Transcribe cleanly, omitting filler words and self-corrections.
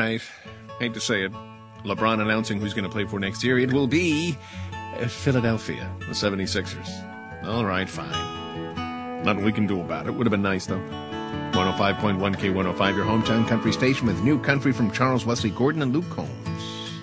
right. Hate to say it. LeBron announcing who's going to play for next year. It will be Philadelphia, the 76ers. All right, fine. Nothing we can do about it. Would have been nice, though. 105.1 K105, your hometown country station with new country from Charles Wesley Gordon and Luke Combs.